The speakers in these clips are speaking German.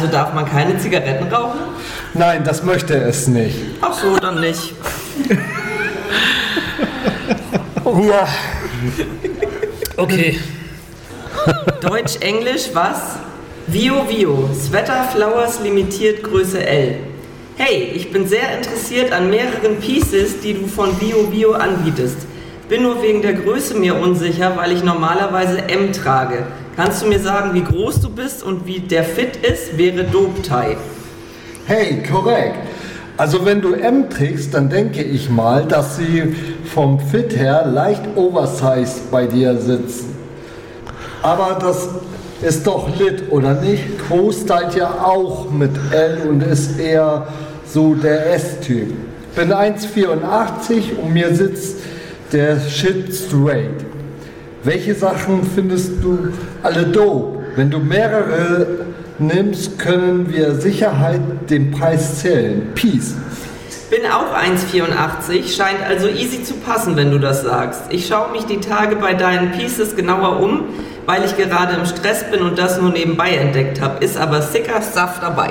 Also darf man keine Zigaretten rauchen? Nein, das möchte es nicht. Ach so, dann nicht. Ja. Okay. Deutsch, Englisch, was? Vio, Sweater Flowers limitiert Größe L. Hey, ich bin sehr interessiert an mehreren Pieces, die du von Vio anbietest. Bin nur wegen der Größe mir unsicher, weil ich normalerweise M trage. Kannst du mir sagen, wie groß du bist und wie der Fit ist? Wäre Dope-Tie. Hey, korrekt. Also wenn du M trägst, dann denke ich mal, dass sie vom Fit her leicht oversized bei dir sitzen. Aber das ist doch lit, oder nicht? Groß stylt ja auch mit L und ist eher so der S-Typ. Bin 1,84 und mir sitzt der Shit straight. Welche Sachen findest du alle dope? Wenn du mehrere nimmst, können wir Sicherheit den Preis zählen. Peace. Bin auch 1,84, scheint also easy zu passen, wenn du das sagst. Ich schaue mich die Tage bei deinen Pieces genauer um, weil ich gerade im Stress bin und das nur nebenbei entdeckt habe. Ist aber sicker Stuff dabei.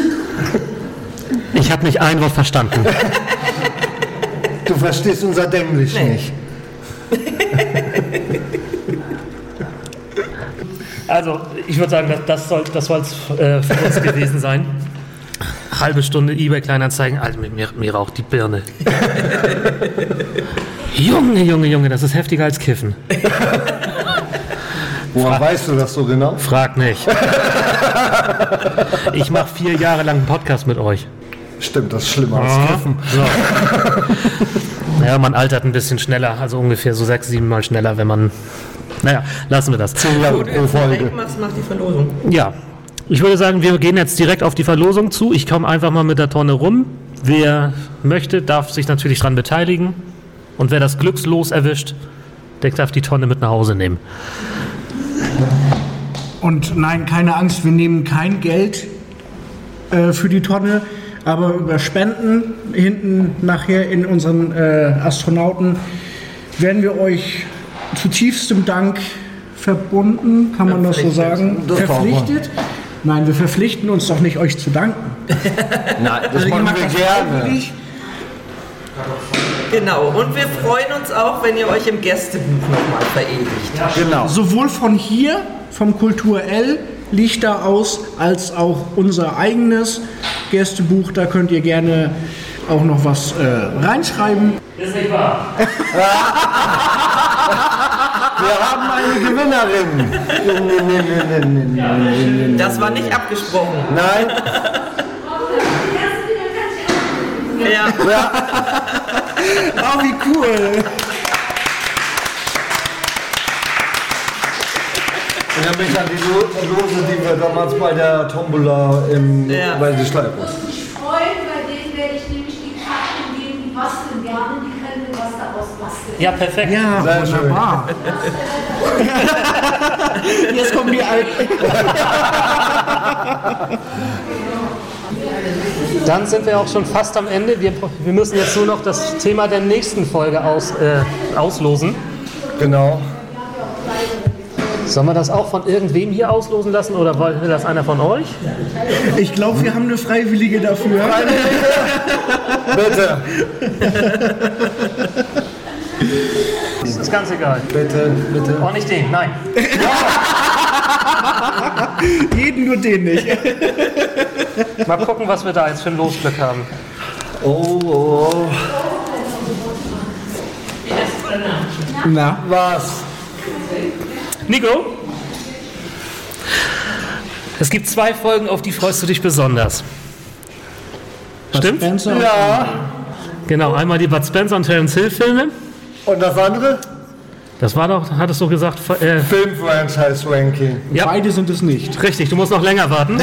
Ich habe nicht ein Wort verstanden. Du verstehst unser Denglisch nicht. Also, ich würde sagen, das soll es für uns gewesen sein. Halbe Stunde eBay-Kleinanzeigen. Alter, mir raucht die Birne. Junge, das ist heftiger als Kiffen. Woher weißt du das so genau? Frag nicht. Ich mache 4 Jahre lang einen Podcast mit euch. Stimmt, das ist schlimmer als Kiffen. So. Ja, man altert ein bisschen schneller, also ungefähr so 6-7 Mal schneller, wenn man... Naja, lassen wir das. 10 Jahre pro Folge. Mach die Verlosung. Ja, ich würde sagen, wir gehen jetzt direkt auf die Verlosung zu. Ich komme einfach mal mit der Tonne rum. Wer möchte, darf sich natürlich daran beteiligen. Und wer das Glückslos erwischt, der darf die Tonne mit nach Hause nehmen. Und nein, keine Angst, wir nehmen kein Geld für die Tonne, aber über Spenden hinten nachher in unseren Astronauten werden wir euch zu tiefstem Dank verbunden, kann man das so sagen? Verpflichtet? Nein, wir verpflichten uns doch nicht, euch zu danken. Nein, das machen wir gerne. Genau, und wir freuen uns auch, wenn ihr euch im Gästebuch nochmal verewigt. Genau. Sowohl von hier, vom Kultur L, liegt da aus, als auch unser eigenes Gästebuch. Da könnt ihr gerne auch noch was reinschreiben. Ist nicht wahr. Wir haben eine Gewinnerin. Das war nicht abgesprochen. Nein. Ja. Oh, wie cool. Ich erinnere mich an die Lose, die wir damals bei der Tombola bei der Schleifbus. Ich freue, bei denen werde ich nämlich die Karten geben, die basteln gerne, die können was daraus basteln. Ja, perfekt. Ja, Sehr wunderbar. Jetzt kommen die Alten. Dann sind wir auch schon fast am Ende. Wir müssen jetzt nur noch das Thema der nächsten Folge auslosen. Genau. Sollen wir das auch von irgendwem hier auslosen lassen oder wollte das einer von euch? Ich glaube, wir haben eine Freiwillige dafür. Bitte. Das ist ganz egal. Bitte. Auch nicht den, nein. Jeden, nur den nicht. Mal gucken, was wir da jetzt für ein Losglück haben. Oh. Na? Was? Nico? Es gibt 2 Folgen, auf die freust du dich besonders. Stimmt? Spencer? Ja. Genau, einmal die Bud Spencer und Terence Hill Filme. Und das andere? Das war doch, hattest du gesagt, Film-Franchise-Ranking. ja. Beide sind es nicht. Richtig, du musst noch länger warten.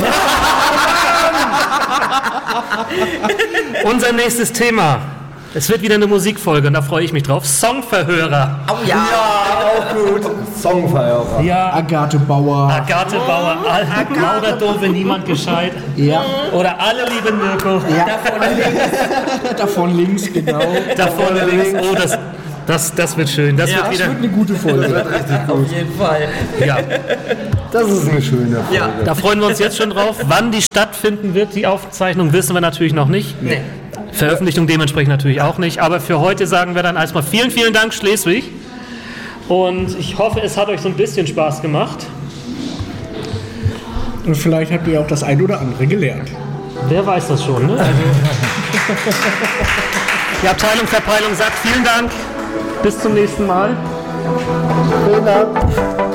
Unser nächstes Thema. Es wird wieder eine Musikfolge und da freue ich mich drauf. Songverhörer. Oh ja. Ja, auch gut. Songfeierer. Ja, Agathe Bauer. Agathe Bauer, Lauter Doofe, niemand gescheit. Ja. Oder alle lieben Mirko. Ja. Davon links, genau. Da vorne links. Oh, das wird schön. Das Ja, wird Das wieder. wird eine gute Folge. Auf jeden Fall. Ja. Das ist eine schöne Folge. Ja. Da freuen wir uns jetzt schon drauf. Wann die stattfinden wird, die Aufzeichnung, wissen wir natürlich noch nicht. Nee. Veröffentlichung dementsprechend natürlich auch nicht. Aber für heute sagen wir dann erstmal vielen, vielen Dank, Schleswig. Und ich hoffe, es hat euch so ein bisschen Spaß gemacht. Und vielleicht habt ihr auch das ein oder andere gelernt. Wer weiß das schon, ne? Also die Abteilung Verpeilung sagt vielen Dank. Bis zum nächsten Mal. Vielen Dank.